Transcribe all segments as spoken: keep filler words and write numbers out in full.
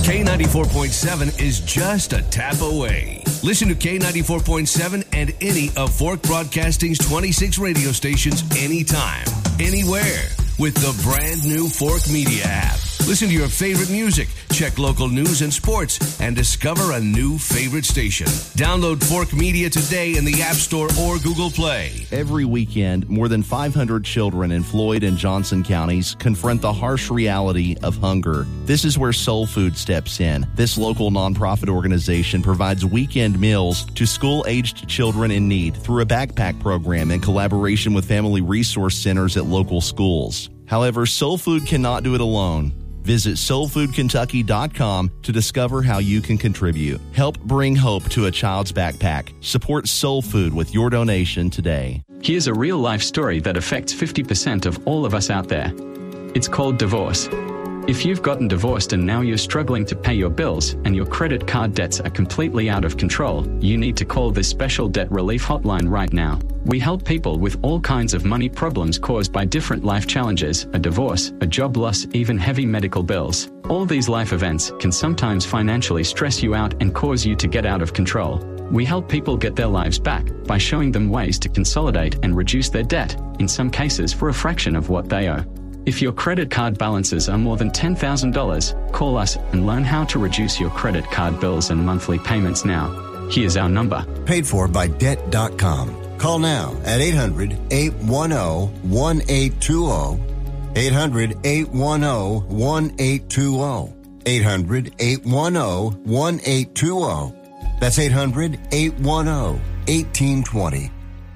K ninety-four point seven is just a tap away. Listen to K ninety-four point seven and any of Fork Broadcasting's twenty-six radio stations anytime, anywhere with the brand new Fork Media app. Listen to your favorite music, check local news and sports, and discover a new favorite station. Download Fork Media today in the App Store or Google Play. Every weekend, more than five hundred children in Floyd and Johnson counties confront the harsh reality of hunger. This is where Soul Food steps in. This local nonprofit organization provides weekend meals to school-aged children in need through a backpack program in collaboration with family resource centers at local schools. However, Soul Food cannot do it alone. Visit soul food kentucky dot com to discover how you can contribute. Help bring hope to a child's backpack. Support Soul Food with your donation today. Here's a real-life story that affects fifty percent of all of us out there. It's called divorce. If you've gotten divorced and now you're struggling to pay your bills and your credit card debts are completely out of control, you need to call this special debt relief hotline right now. We help people with all kinds of money problems caused by different life challenges, a divorce, a job loss, even heavy medical bills. All these life events can sometimes financially stress you out and cause you to get out of control. We help people get their lives back by showing them ways to consolidate and reduce their debt, in some cases for a fraction of what they owe. If your credit card balances are more than ten thousand dollars, call us and learn how to reduce your credit card bills and monthly payments now. Here's our number. Paid for by debt dot com. Call now at eight hundred, eight one zero, one eight two zero. eight hundred, eight one zero, one eight two zero. eight hundred, eight one zero, one eight two zero. That's eight hundred, eight one zero, one eight two zero.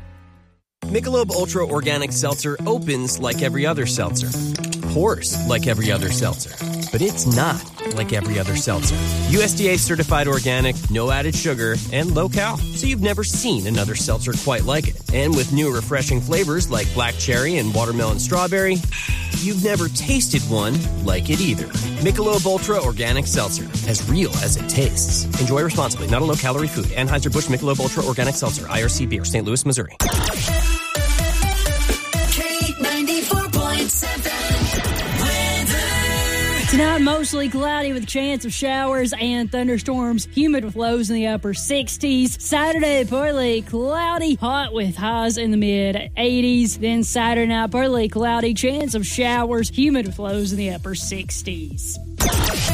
Michelob Ultra Organic Seltzer opens like every other seltzer, pours like every other seltzer, but it's not like every other seltzer. U S D A certified organic, no added sugar, and low cal, so you've never seen another seltzer quite like it. And with new refreshing flavors like black cherry and watermelon strawberry, you've never tasted one like it either. Michelob Ultra Organic Seltzer, as real as it tastes. Enjoy responsibly, not a low-calorie food. Anheuser-Busch Michelob Ultra Organic Seltzer, I R C Beer, Saint Louis, Missouri. Tonight, mostly cloudy with a chance of showers and thunderstorms. Humid with lows in the upper sixties. Saturday, partly cloudy, hot with highs in the mid eighties. Then Saturday night, partly cloudy, chance of showers. Humid with lows in the upper sixties.